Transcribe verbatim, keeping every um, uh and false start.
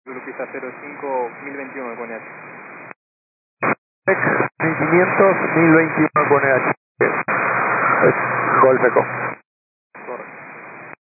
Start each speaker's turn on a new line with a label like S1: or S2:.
S1: Grupista cero cinco mil veintiuno con H.
S2: mil quinientos mil veintiuno con H. Golf Eco.
S1: Correcto.